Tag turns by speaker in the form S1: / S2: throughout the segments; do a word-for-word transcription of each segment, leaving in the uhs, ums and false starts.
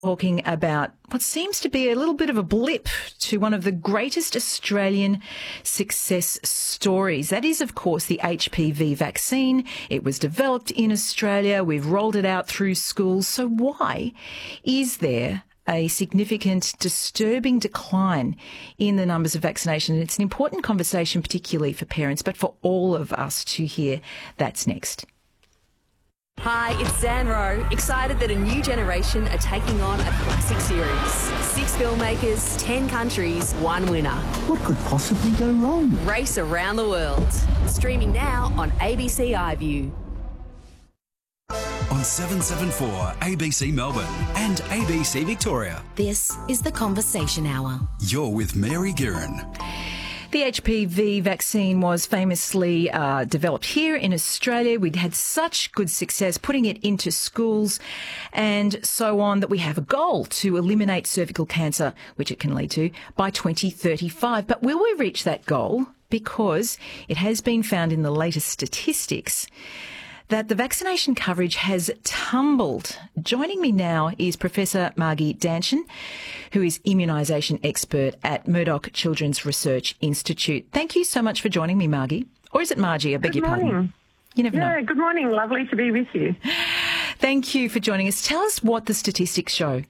S1: Talking about what seems to be a little bit of a blip to one of the greatest Australian success stories. That is, of course, the H P V vaccine. It was developed in Australia. We've rolled it out through schools. So why is there a significant, disturbing decline in the numbers of vaccination? And it's an important conversation, particularly for parents, but for all of us to hear. That's next.
S2: Hi, it's Zan Rowe, excited that a new generation are taking on a classic series. Six filmmakers, ten countries, one winner.
S3: What could possibly go wrong?
S2: Race around the world. Streaming now on A B C iView.
S4: On seven seventy-four A B C Melbourne and A B C Victoria.
S5: This is the Conversation Hour.
S4: You're with Mary Guerin.
S1: The H P V vaccine was famously uh, developed here in Australia. We'd had such good success putting it into schools and so on that we have a goal to eliminate cervical cancer, which it can lead to, by twenty thirty-five. But will we reach that goal? Because it has been found in the latest statistics that the vaccination coverage has tumbled. Joining me now is Professor Margie Danchin, who is immunisation expert at Murdoch Children's Research Institute. Thank you so much for joining me, Margie. Or is it Margie? I beg your pardon.
S6: Good morning.
S1: You never
S6: yeah,
S1: know.
S6: Good morning. Lovely to be with you.
S1: Thank you for joining us. Tell us what the statistics show.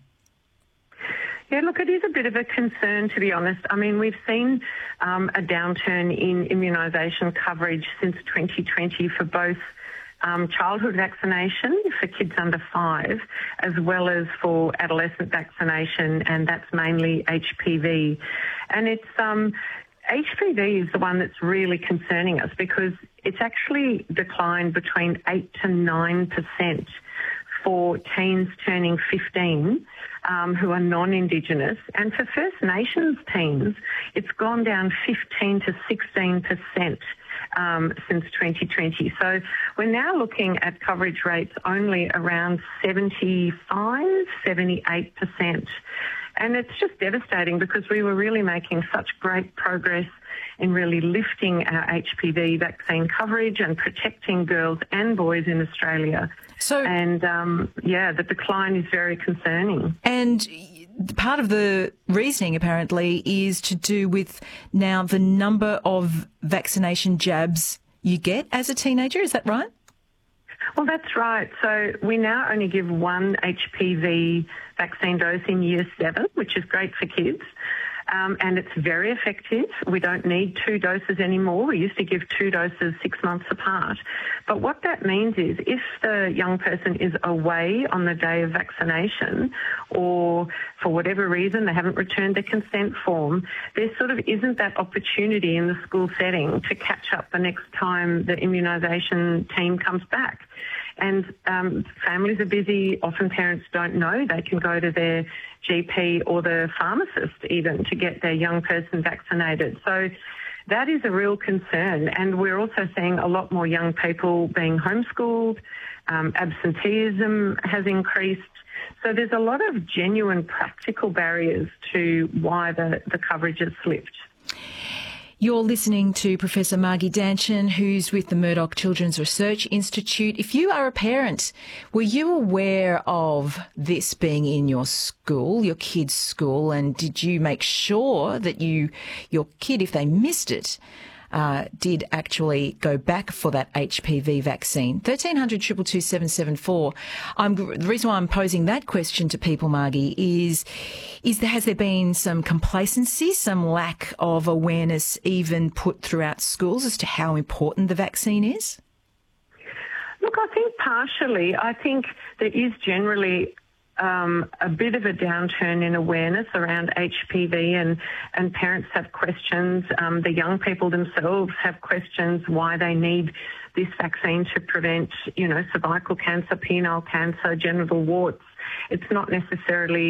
S6: Yeah, look, it is a bit of a concern, to be honest. I mean, we've seen um, a downturn in immunisation coverage since twenty twenty for both Um, childhood vaccination for kids under five, as well as for adolescent vaccination, and that's mainly H P V. And it's um, H P V is the one that's really concerning us because it's actually declined between eight to nine percent for teens turning fifteen um, who are non-Indigenous, and for First Nations teens, it's gone down fifteen to sixteen percent. Um, since twenty twenty. So we're now looking at coverage rates only around seventy-five, seventy-eight percent. And it's just devastating because we were really making such great progress in really lifting our H P V vaccine coverage and protecting girls and boys in Australia.
S1: So,
S6: and, um, yeah, the decline is very concerning.
S1: And part of the reasoning, apparently, is to do with now the number of vaccination jabs you get as a teenager. Is that right?
S6: Well, that's right. So we now only give one H P V vaccine dose in year seven, which is great for kids. Um, and it's very effective. We don't need two doses anymore. We used to give two doses six months apart. But what that means is if the young person is away on the day of vaccination or for whatever reason they haven't returned the consent form, there sort of isn't that opportunity in the school setting to catch up the next time the immunisation team comes back. And um, families are busy. Often parents don't know. They can go to their G P or the pharmacist even to get their young person vaccinated. So that is a real concern. And we're also seeing a lot more young people being homeschooled. Um, absenteeism has increased. So there's a lot of genuine practical barriers to why the, the coverage has slipped.
S1: You're listening to Professor Margie Danchin, who's with the Murdoch Children's Research Institute. If you are a parent, were you aware of this being in your school, your kid's school, and did you make sure that you, your kid, if they missed it, uh, did actually go back for that H P V vaccine? thirteen hundred, two two two, seven seven four. I'm, the reason why I'm posing that question to people, Margie, is, is there, has there been some complacency, some lack of awareness even put throughout schools as to how important the vaccine is?
S6: Look, I think partially. I think there is generally Um, a bit of a downturn in awareness around H P V, and, and parents have questions. Um, the young people themselves have questions why they need this vaccine to prevent, you know, cervical cancer, penile cancer, genital warts. It's not necessarily